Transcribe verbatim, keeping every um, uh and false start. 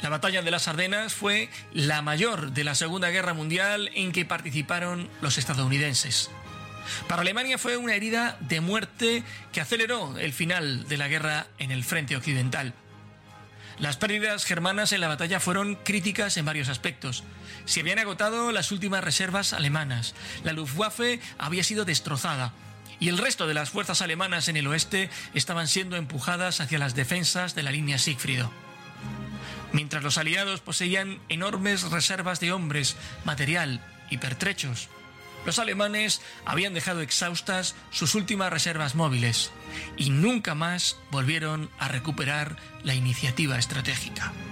La batalla de las Ardenas fue la mayor de la Segunda Guerra Mundial en que participaron los estadounidenses. Para Alemania fue una herida de muerte que aceleró el final de la guerra en el frente occidental. Las pérdidas germanas en la batalla fueron críticas en varios aspectos. Se habían agotado las últimas reservas alemanas, la Luftwaffe había sido destrozada y el resto de las fuerzas alemanas en el oeste estaban siendo empujadas hacia las defensas de la línea Sigfrido. Mientras los aliados poseían enormes reservas de hombres, material y pertrechos, los alemanes habían dejado exhaustas sus últimas reservas móviles y nunca más volvieron a recuperar la iniciativa estratégica.